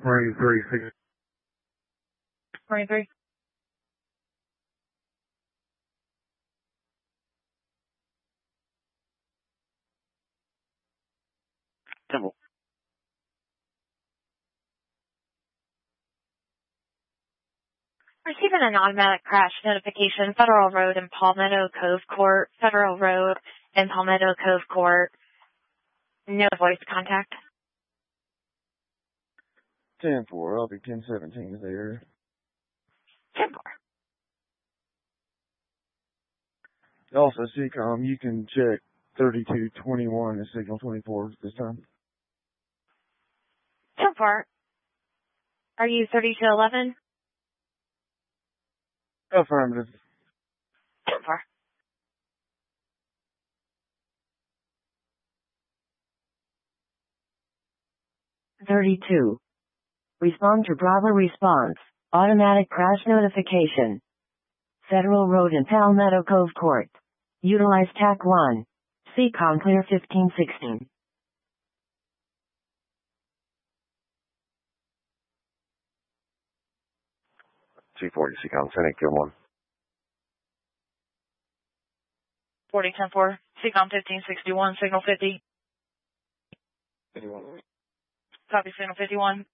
Marine 3, Marine 3. Temple. Receiving an automatic crash notification, Federal Road in Palmetto Cove Court, Federal Road in Palmetto Cove Court. No voice contact. 10-4, I'll be 1017 there. 10-4. Also, CCOM, you can check 3221 and signal 24 this time. 10-4. Are you 3211? Affirmative. 10-4. Respond to Bravo response. Automatic crash notification. Federal Road in Palmetto Cove Court. Utilize TAC 1. CCOM clear 1516. C40, CCOM, Senate, Kill 1. 40-10-4. CCOM 1561, signal 50. 51. Copy, signal 51.